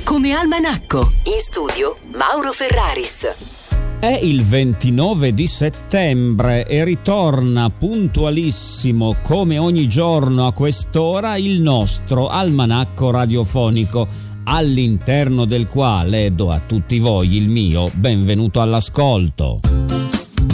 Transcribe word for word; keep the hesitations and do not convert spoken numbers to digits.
come almanacco. In studio Mauro Ferraris. È il ventinove di settembre e ritorna puntualissimo come ogni giorno a quest'ora il nostro almanacco radiofonico, all'interno del quale do a tutti voi il mio benvenuto all'ascolto.